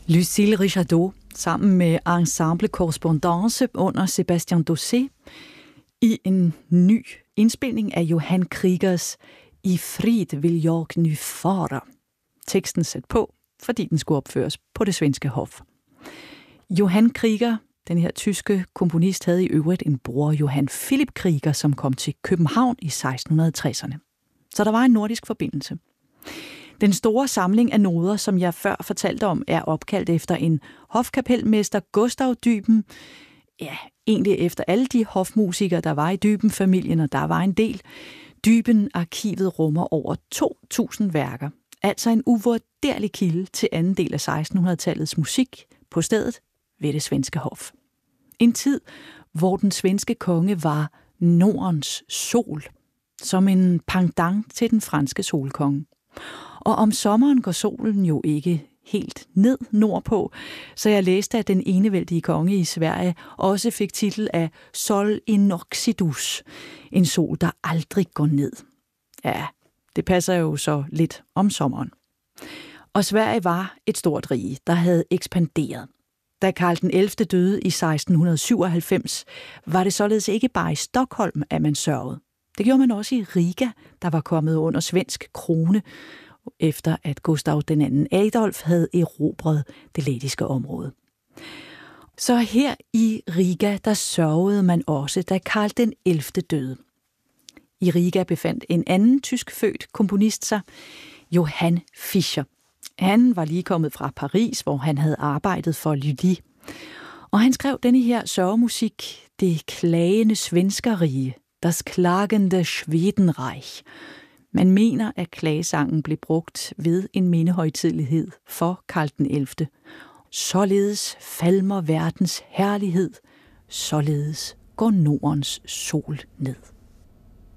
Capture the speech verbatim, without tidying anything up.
Lucille Richardot sammen med Ensemble Correspondance under Sébastien Dosset i en ny indspilning af Johan Kriegers I frid vil jag nu fara. Teksten sat på, fordi den skulle opføres på det svenske hof. Johan Krieger, den her tyske komponist, havde i øvrigt en bror, Johan Philipp Krieger, som kom til København i seksten tresserne. Så der var en nordisk forbindelse. Den store samling af noder, som jeg før fortalte om, er opkaldt efter en hofkapelmester, Gustav Dyben. Ja, egentlig efter alle de hofmusikere, der var i Dyben-familien, og der var en del. Dyben-arkivet rummer over to tusind værker. Altså en uvurderlig kilde til anden del af sekstenhundredetallets musik på stedet ved det svenske hof. En tid, hvor den svenske konge var Nordens sol, som en pendant til den franske solkonge. Og om sommeren går solen jo ikke helt ned nordpå, så jeg læste, at den enevældige konge i Sverige også fik titel af Sol in Occidus, en sol, der aldrig går ned. Ja, det passer jo så lidt om sommeren. Og Sverige var et stort rige, der havde ekspanderet. Da Karl den ellevte døde i seksten syvoghalvfems, var det således ikke bare i Stockholm, at man sørgede. Det gjorde man også i Riga, der var kommet under svensk krone, efter at Gustav den anden Adolf havde erobret det lettiske område. Så her i Riga, der sørgede man også, da Karl den ellevte døde. I Riga befandt en anden tyskfødt komponist sig, Johann Fischer. Han var lige kommet fra Paris, hvor han havde arbejdet for Lully. Og han skrev denne her sørgemusik, Det klagende svenskerrige, Das klagende Schwedenreich. Man mener, at klagesangen blev brugt ved en mindehøjtidelighed for Karl den ellevte. Således falmer verdens herlighed, således går Nordens sol ned.